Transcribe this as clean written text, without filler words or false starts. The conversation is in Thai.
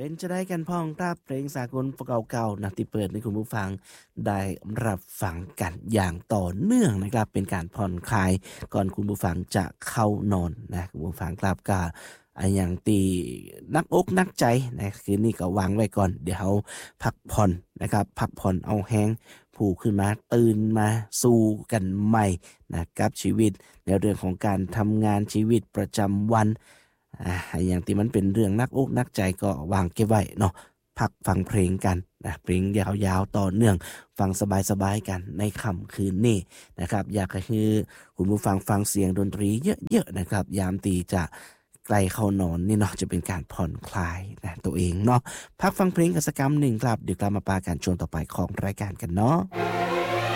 เป็นจะได้กันพ้องครับเพลงสากลเก่าๆนะที่เปิดให้คุณผู้ฟังได้รับฟังกันอย่างต่อเนื่องนะครับเป็นการผ่อนคลายก่อนคุณผู้ฟังจะเข้านอนนะคุณผู้ฟังครับก็อย่างตีนักอกนักใจนะคืนนี้ก็วางไว้ก่อนเดี๋ยวพักผ่อนนะครับพักผ่อนเอาแห้งผูกขึ้นมาตื่นมาสู้กันใหม่นะกับชีวิตในเรื่องของการทำงานชีวิตประจำวันอย่างที่มันเป็นเรื่องนักอกนักใจก็วางเก็บไว้เนาะพักฟังเพลงกันนะเพลงยาวๆต่อเนื่องฟังสบายๆกันในค่ำคืนนี้นะครับอยากให้คุณผู้ฟังฟังเสียงดนตรีเยอะๆนะครับยามตีจะใกล้เข้านอนนี่เนาะจะเป็นการผ่อนคลายนะตัวเองเนาะพักฟังเพลงกันสักกำหนึ่งครับเดี๋ยวกลับมาปากันช่วงต่อไปของรายการกันเนาะ